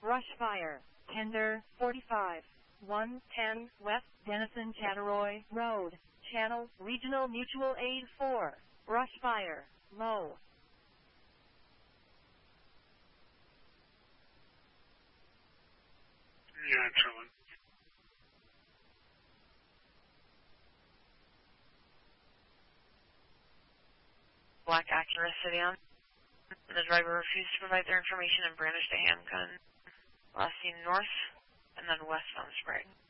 Brush fire. Tender 45. 110 West Denison Chattaroy Road. Channel Regional Mutual Aid 4. Brush fire. Low. Yeah, I'm showing. Black Acura sedan. The driver refused to provide their information and brandished a handgun. Last seen north and then west on Sprague.